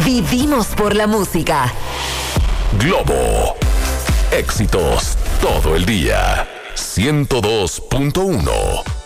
Vivimos por la música. Globo. Éxitos todo el día. 102.1